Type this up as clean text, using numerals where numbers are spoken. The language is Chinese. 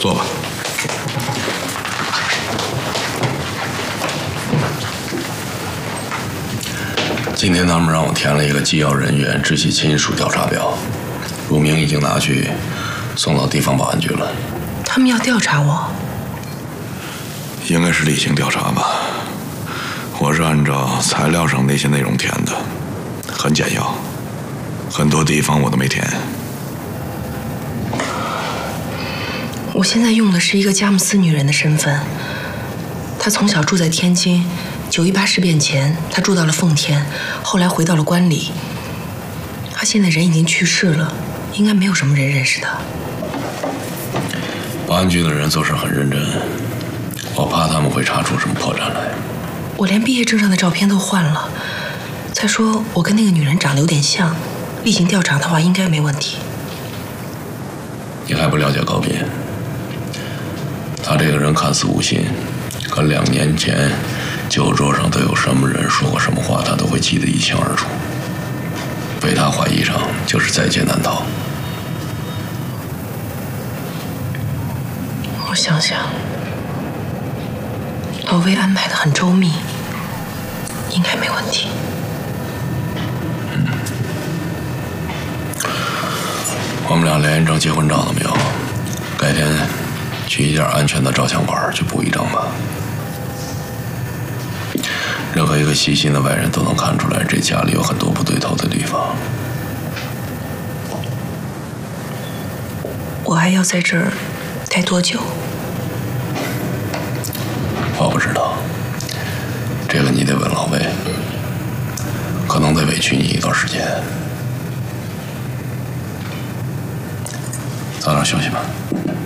坐吧。 今天他们让我填了一个机要人员直系亲属调查表，乳名已经拿去送到地方保安局了。 他们要调查我？ 应该是例行调查吧。我是按照材料上那些内容填的，很简要，很多地方我都没填。 我现在用的是一个佳木斯女人的身份。她从小住在天津，9·18事变前，她住到了奉天，后来回到了观里。她现在人已经去世了，应该没有什么人认识她。 保安局的人做事很认真，我怕他们会查出什么破绽来。 我连毕业证上的照片都换了。再说我跟那个女人长得有点像，例行调查的话应该没问题。 你还不了解高斌？他这个人看似无心，可2年前酒桌上都有什么人说过什么话，他都会记得一清二楚。被他怀疑上，就是在劫难逃。 我想想，老魏安排得很周密，应该没问题。 我们俩连一张结婚照都没有，改天去一家安全的照相馆去补一张吧。任何一个细心的外人都能看出来，这家里有很多不对头的地方。 我还要在这儿待多久？ 我不知道，这个你得问老魏，可能得委屈你一段时间。早点休息吧。